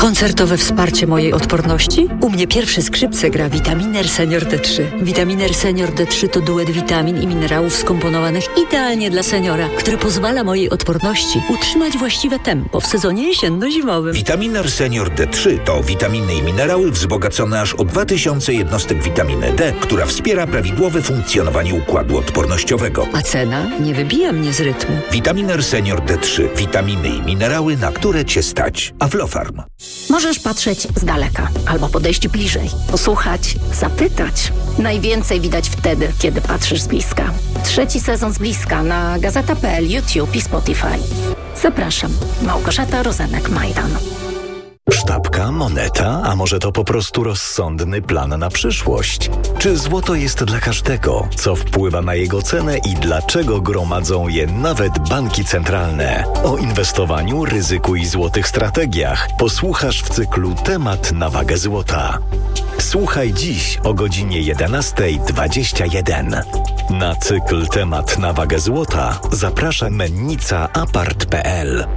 Koncertowe wsparcie mojej odporności? U mnie pierwsze skrzypce gra Vitaminer Senior D3. Vitaminer Senior D3 to duet witamin i minerałów skomponowanych idealnie dla seniora, który pozwala mojej odporności utrzymać właściwe tempo w sezonie jesienno-zimowym. Vitaminer Senior D3 to witaminy i minerały wzbogacone aż o 2000 jednostek witaminy D, która wspiera prawidłowe funkcjonowanie układu odpornościowego. A cena nie wybija mnie z rytmu. Vitaminer Senior D3. Witaminy i minerały, na które Cię stać. Aflofarm. Możesz patrzeć z daleka albo podejść bliżej, posłuchać, zapytać. Najwięcej widać wtedy, kiedy patrzysz z bliska. 3. sezon z bliska na Gazeta.pl, YouTube i Spotify. Zapraszam, Małgorzata Rozenek-Majdan. Sztabka, moneta, a może to po prostu rozsądny plan na przyszłość? Czy złoto jest dla każdego? Co wpływa na jego cenę i dlaczego gromadzą je nawet banki centralne? O inwestowaniu, ryzyku i złotych strategiach posłuchasz w cyklu Temat na wagę złota. Słuchaj dziś o godzinie 11:21. Na cykl Temat na wagę złota zaprasza mennica apart.pl.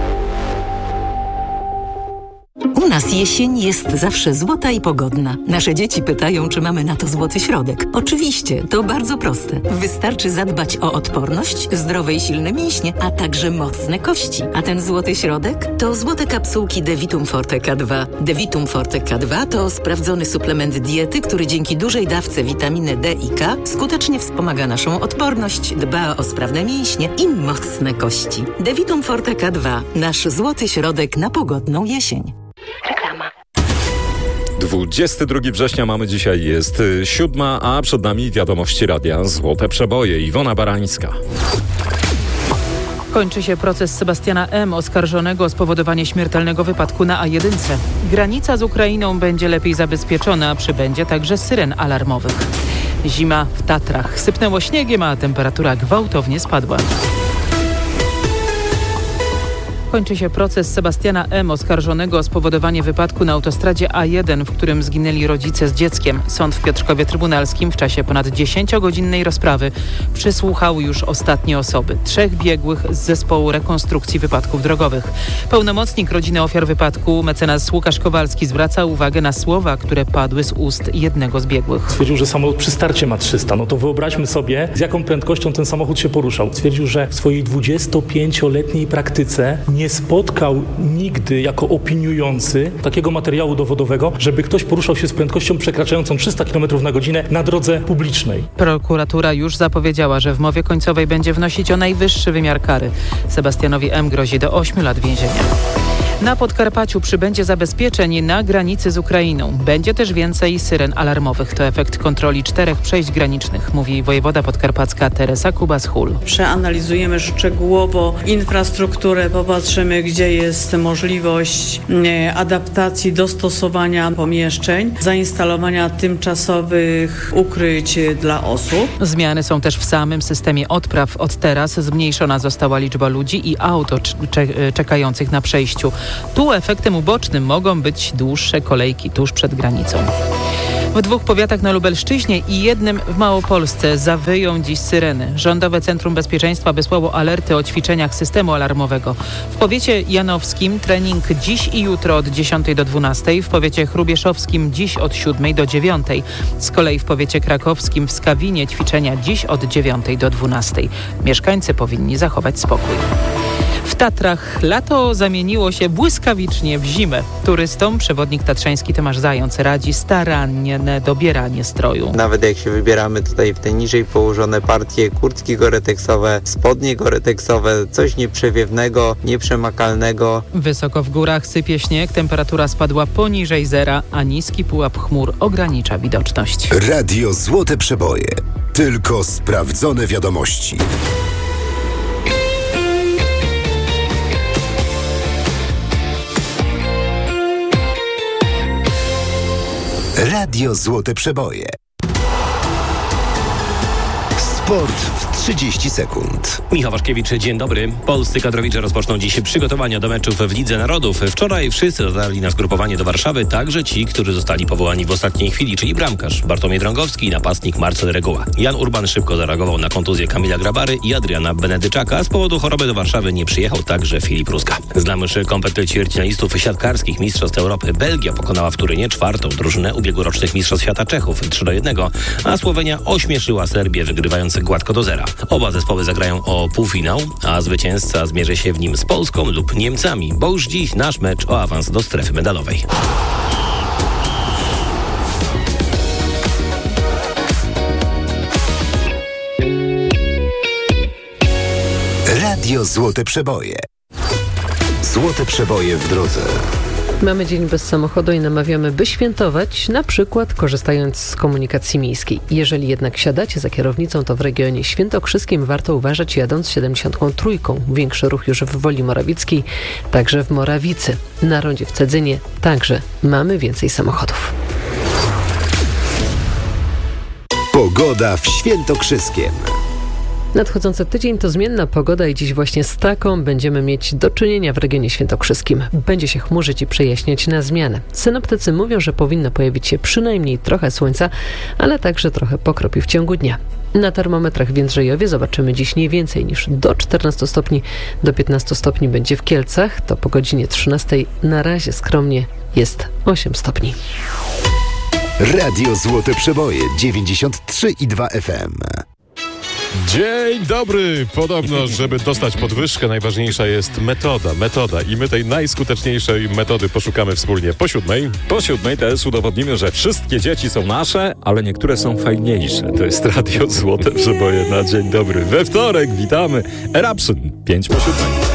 U nas jesień jest zawsze złota i pogodna. Nasze dzieci pytają, czy mamy na to złoty środek. Oczywiście, to bardzo proste. Wystarczy zadbać o odporność, zdrowe i silne mięśnie, a także mocne kości. A ten złoty środek to złote kapsułki Devitum Forte K2. Devitum Forte K2 to sprawdzony suplement diety, który dzięki dużej dawce witaminy D i K skutecznie wspomaga naszą odporność, dba o sprawne mięśnie i mocne kości. Devitum Forte K2. Nasz złoty środek na pogodną jesień. Reklama. 22 września mamy dzisiaj, jest 7, a przed nami wiadomości radia Złote Przeboje. Iwona Barańska. Kończy się proces Sebastiana M., oskarżonego o spowodowanie śmiertelnego wypadku na A1. Granica z Ukrainą będzie lepiej zabezpieczona, przybędzie także syren alarmowych. Zima w Tatrach. Sypnęło śniegiem, a temperatura gwałtownie spadła. Kończy się proces Sebastiana M., oskarżonego o spowodowanie wypadku na autostradzie A1, w którym zginęli rodzice z dzieckiem. Sąd w Piotrkowie Trybunalskim w czasie ponad 10-godzinnej rozprawy przesłuchał już ostatnie osoby. 3 biegłych z zespołu rekonstrukcji wypadków drogowych. Pełnomocnik rodziny ofiar wypadku, mecenas Łukasz Kowalski, zwraca uwagę na słowa, które padły z ust jednego z biegłych. Stwierdził, że samolot przy starcie ma 300. No to wyobraźmy sobie, z jaką prędkością ten samochód się poruszał. Stwierdził, że w swojej 25-letniej praktyce nie spotkał nigdy jako opiniujący takiego materiału dowodowego, żeby ktoś poruszał się z prędkością przekraczającą 300 km na godzinę na drodze publicznej. Prokuratura już zapowiedziała, że w mowie końcowej będzie wnosić o najwyższy wymiar kary. Sebastianowi M. grozi do 8 lat więzienia. Na Podkarpaciu przybędzie zabezpieczeń na granicy z Ukrainą. Będzie też więcej syren alarmowych. To efekt kontroli 4 przejść granicznych, mówi wojewoda podkarpacka Teresa Kubas-Hul. Przeanalizujemy szczegółowo infrastrukturę, popatrzymy, gdzie jest możliwość adaptacji, dostosowania pomieszczeń, zainstalowania tymczasowych ukryć dla osób. Zmiany są też w samym systemie odpraw. Od teraz zmniejszona została liczba ludzi i aut czekających na przejściu. Tu efektem ubocznym mogą być dłuższe kolejki tuż przed granicą. W 2 powiatach na Lubelszczyźnie i jednym w Małopolsce zawyją dziś syreny. Rządowe Centrum Bezpieczeństwa wysłało alerty o ćwiczeniach systemu alarmowego. W powiecie janowskim trening dziś i jutro od 10 do 12, w powiecie chrubieszowskim dziś od 7 do 9. Z kolei w powiecie krakowskim w Skawinie ćwiczenia dziś od 9 do 12. Mieszkańcy powinni zachować spokój. W Tatrach lato zamieniło się błyskawicznie w zimę. Turystom przewodnik tatrzański Tomasz Zając radzi starannie dobieranie stroju. Nawet jak się wybieramy tutaj w te niżej położone partie, kurtki goreteksowe, spodnie goreteksowe, coś nieprzewiewnego, nieprzemakalnego. Wysoko w górach sypie śnieg, temperatura spadła poniżej zera, a niski pułap chmur ogranicza widoczność. Radio Złote Przeboje. Tylko sprawdzone wiadomości. Radio Złote Przeboje. Sport w 30 sekund. Michał Waszkiewicz, dzień dobry. Polscy kadrowicze rozpoczną dziś przygotowania do meczów w Lidze Narodów. Wczoraj wszyscy dodali na zgrupowanie do Warszawy, także ci, którzy zostali powołani w ostatniej chwili, czyli bramkarz Bartłomiej Drągowski i napastnik Marcel Reguła. Jan Urban szybko zareagował na kontuzję Kamila Grabary i Adriana Benedyczaka. Z powodu choroby do Warszawy nie przyjechał także Filip Ruska. Znamy już komplet ćwierćfinalistów siatkarskich Mistrzostw Europy. Belgia pokonała w Turynie czwartą drużynę ubiegłorocznych Mistrzostw Świata Czechów 3-1, a Słowenia ośmieszyła Serbię, wygrywając gładko do 0. Oba zespoły zagrają o półfinał, a zwycięzca zmierzy się w nim z Polską lub Niemcami, bo już dziś nasz mecz o awans do strefy medalowej. Radio Złote Przeboje. Złote Przeboje w drodze. Mamy dzień bez samochodu i namawiamy, by świętować, na przykład korzystając z komunikacji miejskiej. Jeżeli jednak siadacie za kierownicą, to w regionie świętokrzyskim warto uważać, jadąc 73. Większy ruch już w Woli Morawickiej, także w Morawicy. Na rondzie w Cedzynie także mamy więcej samochodów. Pogoda w Świętokrzyskiem. Nadchodzący tydzień to zmienna pogoda i dziś właśnie z taką będziemy mieć do czynienia w regionie świętokrzyskim. Będzie się chmurzyć i przejaśniać na zmianę. Synoptycy mówią, że powinno pojawić się przynajmniej trochę słońca, ale także trochę pokropi w ciągu dnia. Na termometrach w Jędrzejowie zobaczymy dziś nie więcej niż do 14 stopni, do 15 stopni będzie w Kielcach, to po godzinie 13 na razie skromnie jest 8 stopni. Radio Złote Przeboje 93,2 FM. Dzień dobry! Podobno, żeby dostać podwyżkę, najważniejsza jest metoda. I my tej najskuteczniejszej metody poszukamy wspólnie po 7. Po 7 też udowodnimy, że wszystkie dzieci są nasze, ale niektóre są fajniejsze. To jest Radio Złote Przeboje na Dzień Dobry. We wtorek witamy Eruption 5 po 7.